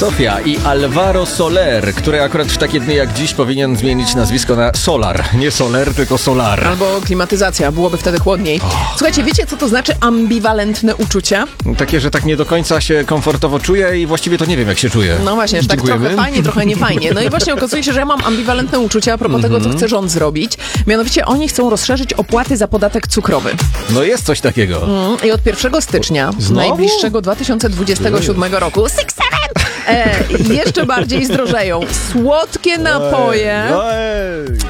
Sofia i Alvaro Soler, który akurat w takie dni jak dziś powinien zmienić nazwisko na Solar. Nie Soler, tylko Solar. Albo klimatyzacja, byłoby wtedy chłodniej. Słuchajcie, wiecie co to znaczy ambiwalentne uczucia? Takie, że tak nie do końca się komfortowo czuję i właściwie to nie wiem, jak się czuję. No właśnie, że tak Dziękujemy. trochę fajnie, trochę nie fajnie. No i właśnie okazuje się, że ja mam ambiwalentne uczucia a propos tego, co chce rząd zrobić. Mianowicie oni chcą rozszerzyć opłaty za podatek cukrowy. No jest coś takiego. I od 1 stycznia Znowu? najbliższego 2027 roku jeszcze bardziej zdrożeją słodkie napoje. No ej.